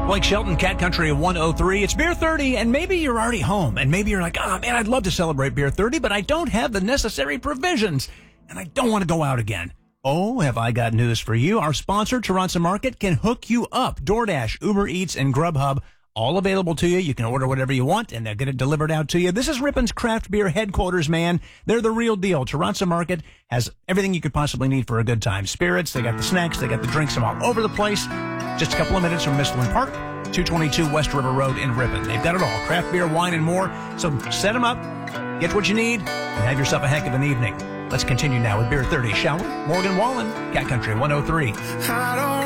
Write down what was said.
Blake Shelton, Cat Country 103. It's Beer 30, and maybe you're already home, and maybe you're like, oh, man, I'd love to celebrate Beer 30, but I don't have the necessary provisions, and I don't want to go out again. Oh, have I got news for you. Our sponsor, Taransa Market, can hook you up. DoorDash, Uber Eats, and Grubhub, all available to you. You can order whatever you want, and they'll get it delivered out to you. This is Rippon's Craft Beer headquarters, man. They're the real deal. Taransa Market has everything you could possibly need for a good time. Spirits, they got the snacks, they got the drinks from all over the place. Just a couple of minutes from Michelin Park, 222 West River Road in Ripon. They've got it all, craft beer, wine, and more. So set them up, get what you need, and have yourself a heck of an evening. Let's continue now with Beer 30, shall we? Morgan Wallen, Cat Country 103.